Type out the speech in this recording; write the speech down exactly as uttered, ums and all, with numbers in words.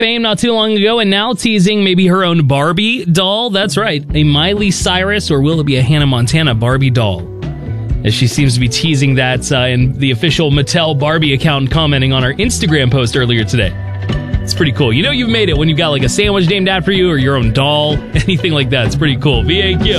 fame not too long ago, and now teasing maybe her own Barbie doll. That's right, a Miley Cyrus, or will it be a Hannah Montana Barbie doll? As she seems to be teasing that uh, in the official Mattel Barbie account, commenting on our Instagram post earlier today. It's pretty cool. You know you've made it when you've got like a sandwich named after you or your own doll, anything like that. It's pretty cool. V A Q.